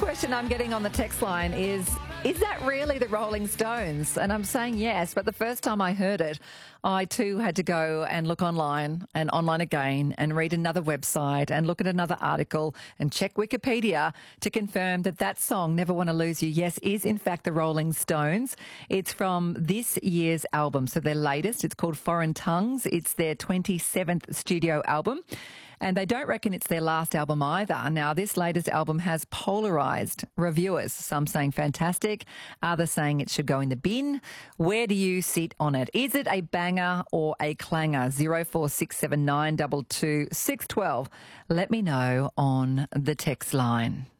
question I'm getting on the text line is that really the Rolling Stones? And I'm saying yes, but the first time I heard it, I too had to go and look online and online again and read another website and look at another article and check Wikipedia to confirm that that song, Never Wanna Lose You, yes, is in fact the Rolling Stones. It's from this year's album, so their latest. It's called Foreign Tongues. It's their 27th studio album. And they don't reckon it's their last album either. Now, this latest album has polarised reviewers. Some saying fantastic, others saying it should go in the bin. Where do you sit on it? Is it a banger or a clanger? 0467922612. Let me know on the text line.